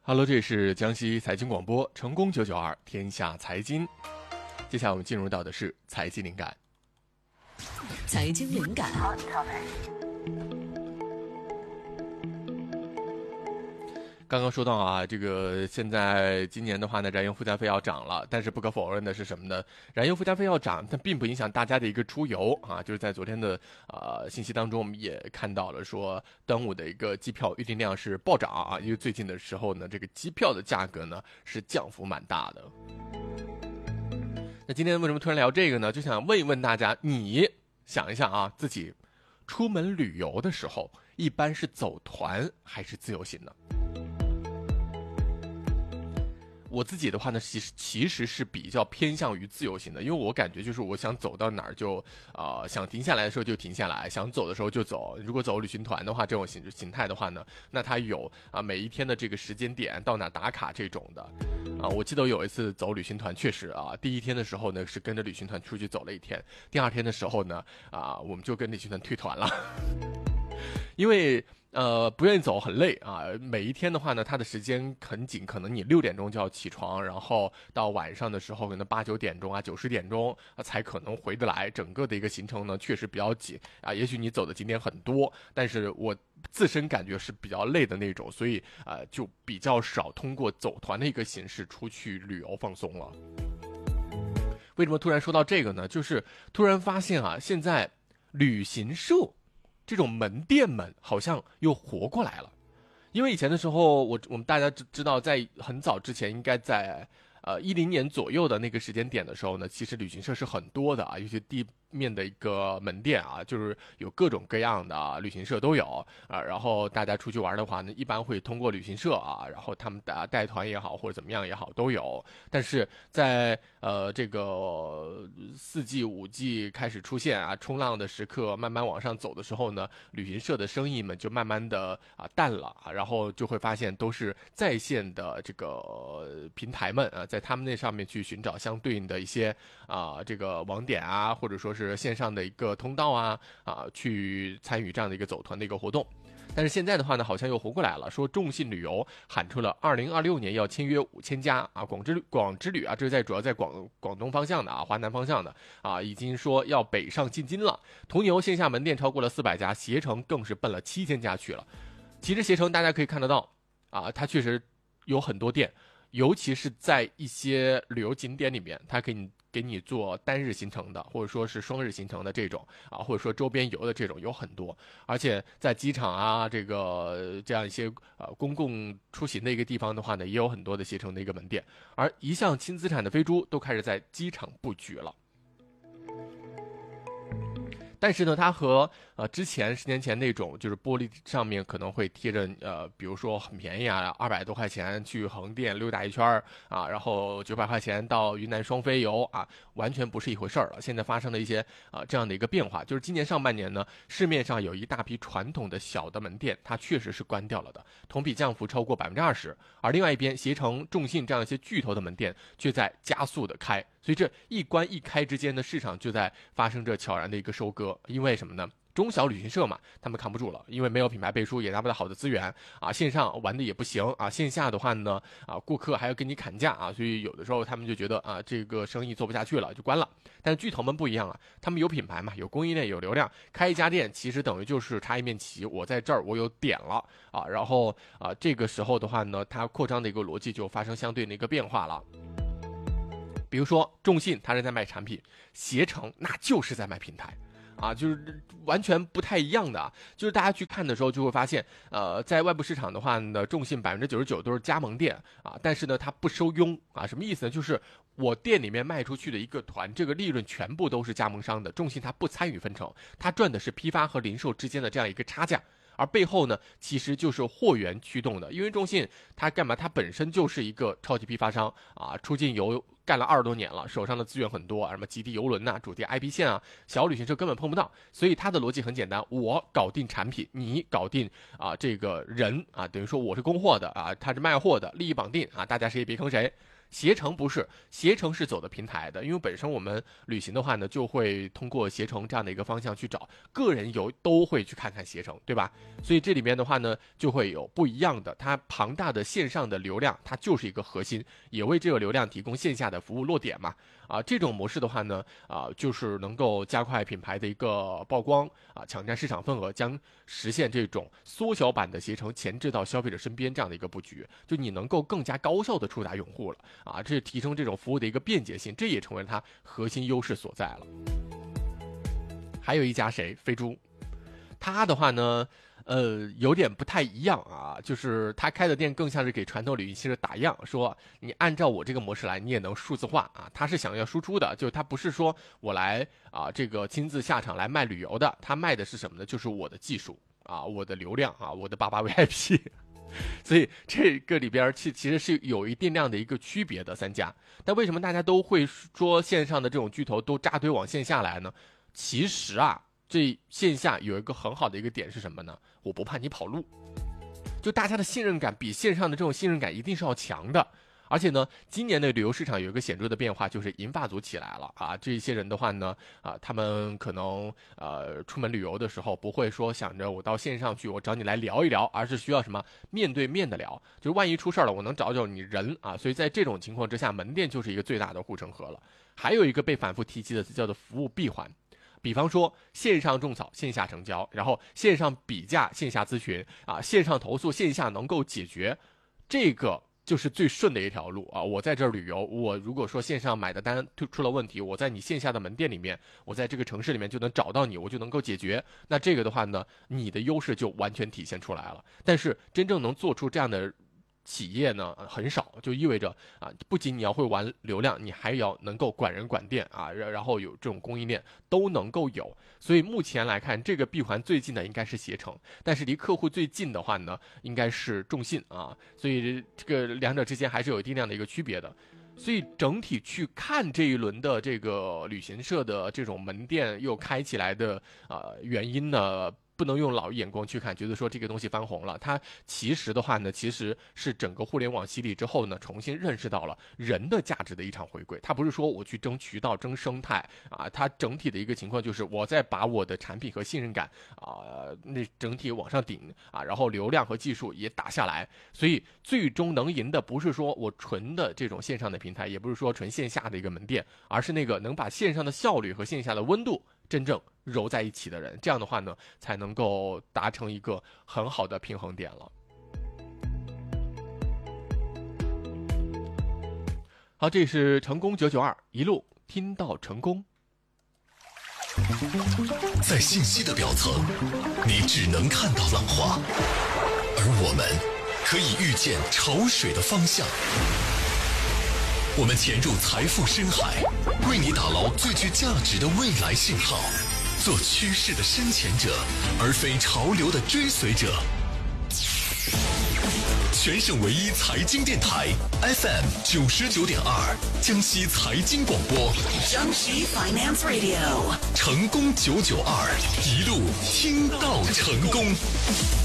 Hello，这里是江西财经广播，成功992天下财经。接下来我们进入到的是财经灵感。 财经灵感。 刚刚说到啊，这个现在今年的话呢，燃油附加费要涨了，但是不可否认的是什么呢？燃油附加费要涨，但并不影响大家的一个出游啊。就是在昨天的信息当中，我们也看到了说，端午的一个机票预订量是暴涨啊，因为最近的时候呢，这个机票的价格呢是降幅蛮大的。那今天为什么突然聊这个呢？就想问一问大家，你想一下啊，自己出门旅游的时候，一般是走团还是自由行呢？我自己的话呢，其实是比较偏向于自由行的，因为我感觉就是我想走到哪儿就想停下来的时候就停下来，想走的时候就走。如果走旅行团的话，这种形态的话呢，那它有每一天的这个时间点到哪打卡这种的我记得有一次走旅行团，确实第一天的时候呢是跟着旅行团出去走了一天，第二天的时候呢我们就跟旅行团退团了，因为不愿意走，很累啊。每一天的话呢，它的时间很紧，可能你6点钟就要起床，然后到晚上的时候，可能8、9点钟9、10点钟才可能回得来。整个的一个行程呢，确实比较紧啊。也许你走的景点很多，但是我自身感觉是比较累的那种，所以就比较少通过走团的一个形式出去旅游放松了。为什么突然说到这个呢？就是突然发现现在旅行社这种门店们好像又活过来了。因为以前的时候我们大家知道，在很早之前，应该在10年左右的那个时间点的时候呢，其实旅行社是很多的尤其地面的一个门店就是有各种各样的旅行社都有然后大家出去玩的话呢，一般会通过旅行社然后他们带团也好或者怎么样也好都有。但是在这个4季5季开始出现冲浪的时刻慢慢往上走的时候呢，旅行社的生意们就慢慢的淡了然后就会发现都是在线的这个平台们在他们那上面去寻找相对应的一些这个网点或者说是线上的一个通道去参与这样的一个走团的一个活动。但是现在的话呢，好像又活过来了，说众信旅游喊出了2026年要签约5000家广之旅这是主要在广东方向的华南方向的已经说要北上进京了。途牛线下门店超过了400家，携程更是奔了7000家去了。其实携程大家可以看得到它确实有很多店，尤其是在一些旅游景点里面，它给你做单日行程的，或者说是双日行程的这种或者说周边游的这种有很多。而且在机场这样一些公共出行的一个地方的话呢，也有很多的携程的一个门店。而一向轻资产的飞猪都开始在机场布局了。但是呢，它和之前10年前那种就是玻璃上面可能会贴着比如说很便宜200多块钱去横店溜达一圈然后900块钱到云南双飞游完全不是一回事了。现在发生了一些这样的一个变化，就是今年上半年呢，市面上有一大批传统的小的门店，它确实是关掉了的，同比降幅超过20%。而另外一边，携程、众信这样一些巨头的门店却在加速的开，所以这一关一开之间的市场就在发生着悄然的一个收割。因为什么呢？中小旅行社嘛，他们扛不住了，因为没有品牌背书，也拿不到好的资源线上玩的也不行线下的话呢顾客还要跟你砍价所以有的时候他们就觉得这个生意做不下去了，就关了。但是巨头们不一样他们有品牌嘛，有供应链，有流量，开一家店其实等于就是插一面旗，我在这儿我有点了然后这个时候的话呢，它扩张的一个逻辑就发生相对的一个变化了。比如说众信它是在卖产品，携程那就是在卖平台就是完全不太一样的就是大家去看的时候就会发现在外部市场的话呢，众信99%都是加盟店但是呢它不收佣什么意思呢？就是我店里面卖出去的一个团，这个利润全部都是加盟商的，众信它不参与分成，它赚的是批发和零售之间的这样一个差价。而背后呢，其实就是货源驱动的，因为众信它干嘛？它本身就是一个超级批发商出境游干了20多年了，手上的资源很多，什么极地邮轮主题 IP 线小旅行社根本碰不到，所以它的逻辑很简单，我搞定产品，你搞定这个人等于说我是供货的他是卖货的，利益绑定大家谁也别坑谁。 携程不是，携程是走的平台的，因为本身我们旅行的话呢，就会通过携程这样的一个方向去找，个人游都会去看看携程，对吧？所以这里面的话呢，就会有不一样的，它庞大的线上的流量，它就是一个核心，也为这个流量提供线下的服务落点嘛。这种模式的话呢，就是能够加快品牌的一个曝光抢占市场份额，将实现这种缩小版的携程前置到消费者身边这样的一个布局，就你能够更加高效的触达用户了这提升这种服务的一个便捷性，这也成为了它核心优势所在了。还有一家谁？飞猪，它的话呢，有点不太一样就是他开的店更像是给传统旅行社打样，说你按照我这个模式来，你也能数字化他是想要输出的，就他不是说我来这个亲自下场来卖旅游的，他卖的是什么呢？就是我的技术我的流量我的88 VIP 所以这个里边其实是有一定量的一个区别的3家。但为什么大家都会说线上的这种巨头都扎堆往线下来呢？其实这线下有一个很好的一个点是什么呢？我不怕你跑路，就大家的信任感比线上的这种信任感一定是要强的。而且呢，今年的旅游市场有一个显著的变化，就是银发族起来了这些人的话呢他们可能出门旅游的时候不会说想着我到线上去我找你来聊一聊，而是需要什么面对面的聊，就是万一出事了我能找找你人所以在这种情况之下，门店就是一个最大的护城河了。还有一个被反复提及的叫做服务闭环，比方说线上种草线下成交，然后线上比价线下咨询线上投诉线下能够解决，这个就是最顺的一条路我在这儿旅游，我如果说线上买的单出了问题，我在你线下的门店里面，我在这个城市里面就能找到你，我就能够解决，那这个的话呢，你的优势就完全体现出来了。但是真正能做出这样的企业呢很少，就意味着不仅你要会玩流量，你还要能够管人管店然后有这种供应链都能够有。所以目前来看，这个闭环最近的应该是携程，但是离客户最近的话呢，应该是众信所以这个两者之间还是有一定量的一个区别的。所以整体去看这一轮的这个旅行社的这种门店又开起来的原因呢，不能用老眼光去看，觉得说这个东西翻红了。它其实的话呢，其实是整个互联网洗礼之后呢，重新认识到了人的价值的一场回归。它不是说我去争渠道、争生态它整体的一个情况就是我在把我的产品和信任感那整体往上顶然后流量和技术也打下来。所以最终能赢的不是说我纯的这种线上的平台，也不是说纯线下的一个门店，而是那个能把线上的效率和线下的温度真正揉在一起的人，这样的话呢，才能够达成一个很好的平衡点了。好，这是成功992，一路听到成功。 在信息的表层，你只能看到浪花，而我们可以预见潮水的方向。我们潜入财富深海，为你打捞最具价值的未来信号，做趋势的深潜者，而非潮流的追随者。全省唯一财经电台 FM 99.2，江西财经广播， 江西 Finance Radio， 成功992，一路听到成功。